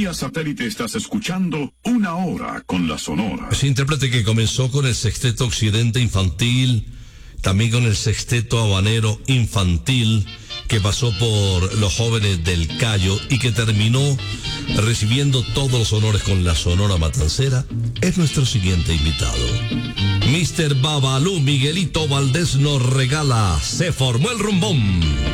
vía satélite estás escuchando Una Hora con la Sonora. Ese intérprete que comenzó con el Sexteto Occidente Infantil, también con el Sexteto Habanero Infantil, que pasó por los Jóvenes del Cayo y que terminó recibiendo todos los honores con la Sonora Matancera, es nuestro siguiente invitado. Mr. Babalú Miguelito Valdés nos regala Se Formó el Rumbón.